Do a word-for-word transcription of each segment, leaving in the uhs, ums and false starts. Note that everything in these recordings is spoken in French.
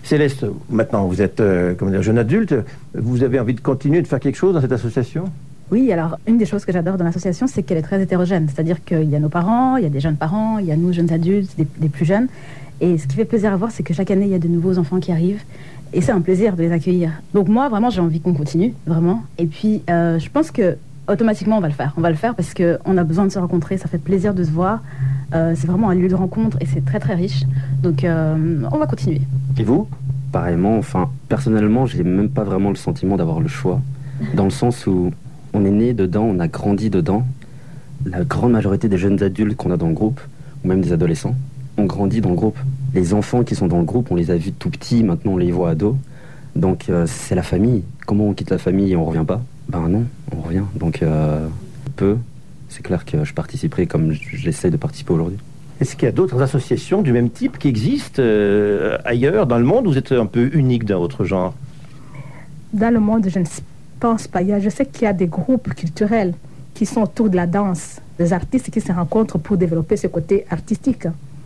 Céleste, maintenant vous êtes euh, comment dire, jeune adulte, vous avez envie de continuer de faire quelque chose dans cette association ? Oui, alors une des choses que j'adore dans l'association, c'est qu'elle est très hétérogène. C'est-à-dire qu'il y a nos parents, il y a des jeunes parents, il y a nous, jeunes adultes, des, des plus jeunes. Et ce qui fait plaisir à voir, c'est que chaque année, il y a de nouveaux enfants qui arrivent. Et c'est un plaisir de les accueillir. Donc moi, vraiment, j'ai envie qu'on continue, vraiment. Et puis, euh, je pense que automatiquement, on va le faire. On va le faire parce qu'on a besoin de se rencontrer, ça fait plaisir de se voir. Euh, c'est vraiment un lieu de rencontre et c'est très, très riche. Donc, euh, on va continuer. Et vous ? Pareillement, enfin, personnellement, j'ai même pas vraiment le sentiment d'avoir le choix. Dans le sens où on est né dedans, on a grandi dedans. La grande majorité des jeunes adultes qu'on a dans le groupe, ou même des adolescents, ont grandi dans le groupe. Les enfants qui sont dans le groupe, on les a vus tout petits, maintenant on les voit ados. Donc euh, c'est la famille. Comment on quitte la famille et on revient pas ? Ben non, on revient. Donc euh, peu, c'est clair que je participerai comme j'essaie de participer aujourd'hui. Est-ce qu'il y a d'autres associations du même type qui existent euh, ailleurs dans le monde, ou vous êtes un peu unique d'un autre genre ? Dans le monde, je ne pense pas. Je sais qu'il y a des groupes culturels qui sont autour de la danse, des artistes qui se rencontrent pour développer ce côté artistique.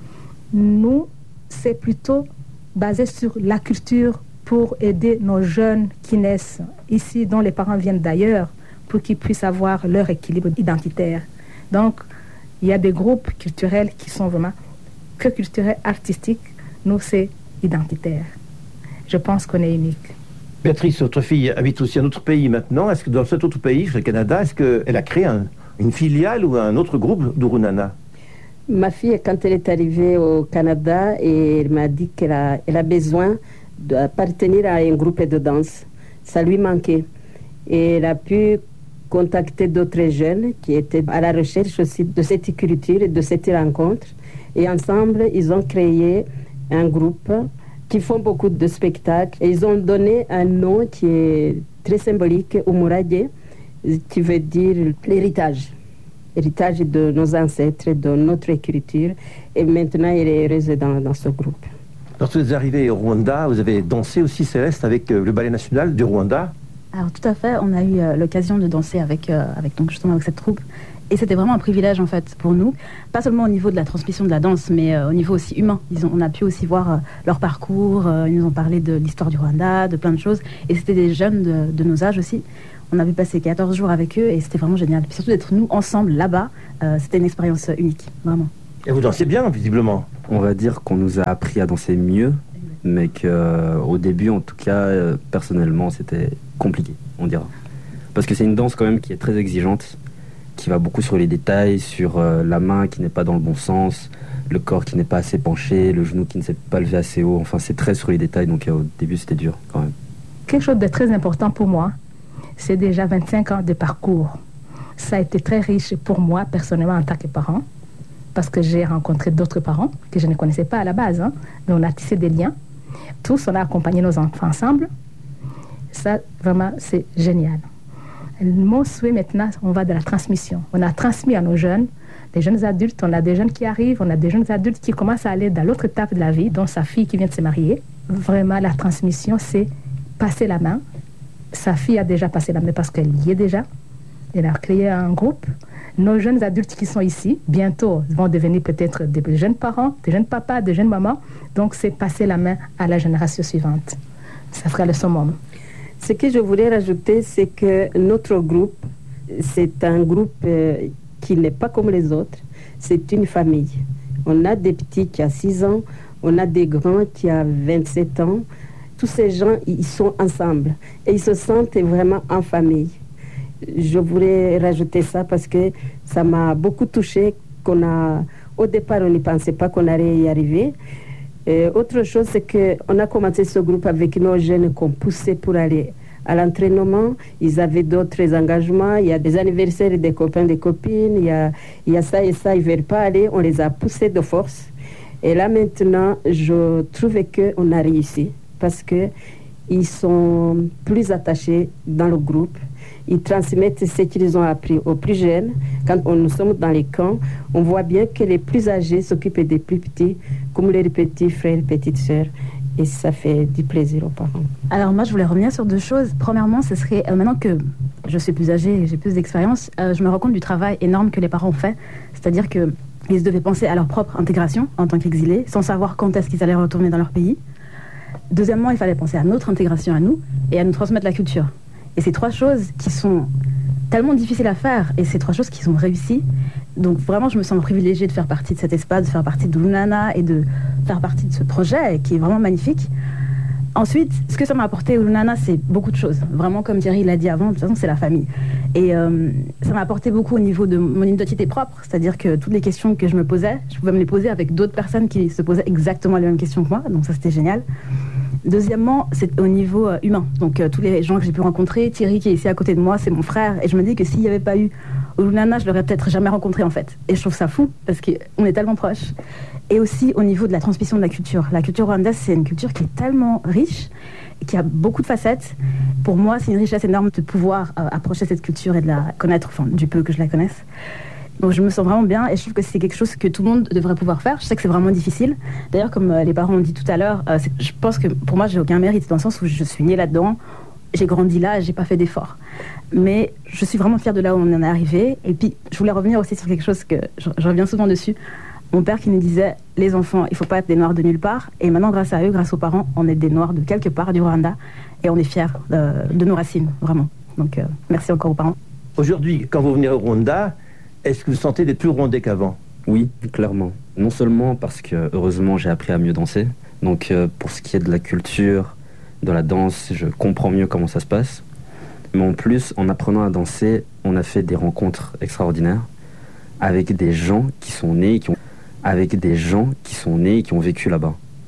Nous, c'est plutôt basé sur la culture pour aider nos jeunes qui naissent ici, dont les parents viennent d'ailleurs, pour qu'ils puissent avoir leur équilibre identitaire. Donc, il y a des groupes culturels qui sont vraiment que culturels, artistiques. Nous, c'est identitaire. Je pense qu'on est unique. Béatrice, votre fille habite aussi un autre pays maintenant. Est-ce que dans cet autre pays, le Canada, est-ce qu'elle a créé un, une filiale ou un autre groupe d'Urunana ? Ma fille, quand elle est arrivée au Canada, et elle m'a dit qu'elle a, elle a besoin d'appartenir à un groupe de danse. Ça lui manquait. Et elle a pu contacter d'autres jeunes qui étaient à la recherche aussi de cette culture et de cette rencontre. Et ensemble, ils ont créé un groupe qui font beaucoup de spectacles. Et ils ont donné un nom qui est très symbolique, Umurage, qui veut dire l'héritage. Héritage de nos ancêtres, de notre écriture. Et maintenant, elle est heureuse dans, dans ce groupe. Lorsque vous êtes arrivé au Rwanda, vous avez dansé aussi, Céleste, avec le ballet national du Rwanda ? Alors tout à fait, on a eu euh, l'occasion de danser avec, euh, avec, donc, justement avec cette troupe. Et c'était vraiment un privilège en fait pour nous, pas seulement au niveau de la transmission de la danse, mais euh, au niveau aussi humain. Ils ont, on a pu aussi voir euh, leur parcours, euh, ils nous ont parlé de l'histoire du Rwanda, de plein de choses. Et c'était des jeunes de, de nos âges aussi. On avait passé quatorze jours avec eux et c'était vraiment génial. Puis surtout d'être nous ensemble là-bas, euh, c'était une expérience unique, vraiment. Et vous dansez bien, visiblement. On va dire qu'on nous a appris à danser mieux, mais qu'au début, en tout cas, euh, personnellement, c'était compliqué, on dira. Parce que c'est une danse quand même qui est très exigeante, qui va beaucoup sur les détails, sur euh, la main qui n'est pas dans le bon sens, le corps qui n'est pas assez penché, le genou qui ne s'est pas levé assez haut. Enfin, c'est très sur les détails, donc euh, au début, c'était dur quand même. Quelque chose de très important pour moi, c'est déjà vingt-cinq ans de parcours. Ça a été très riche pour moi, personnellement, en tant que parent, parce que j'ai rencontré d'autres parents que je ne connaissais pas à la base. Hein. Donc, on a tissé des liens. Tous, on a accompagné nos enfants ensemble. Ça, vraiment, c'est génial. Mon souhait maintenant, on va de la transmission. On a transmis à nos jeunes, des jeunes adultes, on a des jeunes qui arrivent, on a des jeunes adultes qui commencent à aller dans l'autre étape de la vie, dont sa fille qui vient de se marier. Vraiment, la transmission, c'est passer la main. Sa fille a déjà passé la main parce qu'elle y est déjà. Elle a créé un groupe. Nos jeunes adultes qui sont ici, bientôt, vont devenir peut-être des jeunes parents, des jeunes papas, des jeunes mamans. Donc, c'est passer la main à la génération suivante. Ça sera le summum. Ce que je voulais rajouter, c'est que notre groupe, c'est un groupe euh, qui n'est pas comme les autres. C'est une famille. On a des petits qui ont six ans, on a des grands qui ont vingt-sept ans. Tous ces gens, ils sont ensemble et ils se sentent vraiment en famille. Je voulais rajouter ça parce que ça m'a beaucoup touchée. Qu'on a, au départ, on n'y pensait pas qu'on allait y arriver. Et autre chose, c'est qu'on a commencé ce groupe avec nos jeunes qu'on poussait pour aller à l'entraînement. Ils avaient d'autres engagements. Il y a des anniversaires des copains, des copines. Il y a, il y a ça et ça. Ils ne veulent pas aller. On les a poussés de force. Et là, maintenant, je trouvais qu'on a réussi parce qu'ils sont plus attachés dans le groupe. Ils transmettent ce qu'ils ont appris aux plus jeunes. Quand on, nous sommes dans les camps, on voit bien que les plus âgés s'occupent des plus petits, comme les petits frères, petites sœurs. Et ça fait du plaisir aux parents. Alors moi, je voulais revenir sur deux choses. Premièrement, ce serait, euh, maintenant que je suis plus âgée et j'ai plus d'expérience, euh, je me rends compte du travail énorme que les parents ont fait. C'est-à-dire qu'ils devaient penser à leur propre intégration en tant qu'exilés, sans savoir quand est-ce qu'ils allaient retourner dans leur pays. Deuxièmement, il fallait penser à notre intégration à nous et à nous transmettre la culture. Et c'est trois choses qui sont tellement difficiles à faire et c'est trois choses qui sont réussies. Donc vraiment, je me sens privilégiée de faire partie de cet espace, de faire partie de Ulunana et de faire partie de ce projet qui est vraiment magnifique. Ensuite, ce que ça m'a apporté Ulunana, c'est beaucoup de choses. Vraiment, comme Thierry l'a dit avant, de toute façon, c'est la famille. Et euh, ça m'a apporté beaucoup au niveau de mon identité propre, c'est-à-dire que toutes les questions que je me posais, je pouvais me les poser avec d'autres personnes qui se posaient exactement les mêmes questions que moi, donc ça, c'était génial. Deuxièmement, c'est au niveau euh, humain. Donc euh, tous les gens que j'ai pu rencontrer, Thierry qui est ici à côté de moi, c'est mon frère, et je me dis que s'il n'y avait pas eu Ulunana, je l'aurais peut-être jamais rencontré en fait. Et je trouve ça fou, parce qu'on est tellement proches. Et aussi au niveau de la transmission de la culture. La culture rwandaise, c'est une culture qui est tellement riche, et qui a beaucoup de facettes. Pour moi, c'est une richesse énorme de pouvoir euh, approcher cette culture et de la connaître, enfin du peu que je la connaisse. Donc je me sens vraiment bien et je trouve que c'est quelque chose que tout le monde devrait pouvoir faire. Je sais que c'est vraiment difficile. D'ailleurs, comme euh, les parents ont dit tout à l'heure, euh, je pense que pour moi, j'ai aucun mérite dans le sens où je suis née là-dedans, j'ai grandi là, j'ai pas fait d'efforts. Mais je suis vraiment fière de là où on en est arrivé. Et puis, je voulais revenir aussi sur quelque chose que je, je reviens souvent dessus. Mon père qui nous disait, les enfants, il faut pas être des noirs de nulle part. Et maintenant, grâce à eux, grâce aux parents, on est des noirs de quelque part du Rwanda et on est fiers euh, de nos racines, vraiment. Donc, euh, merci encore aux parents. Aujourd'hui, quand vous venez au Rwanda, est-ce que vous sentez d'être plus rwandais qu'avant? Oui, clairement. Non seulement parce que, heureusement, j'ai appris à mieux danser. Donc, euh, pour ce qui est de la culture, de la danse, je comprends mieux comment ça se passe. Mais en plus, en apprenant à danser, on a fait des rencontres extraordinaires avec des gens qui sont nés, qui ont, avec des gens qui sont nés et qui ont vécu là-bas.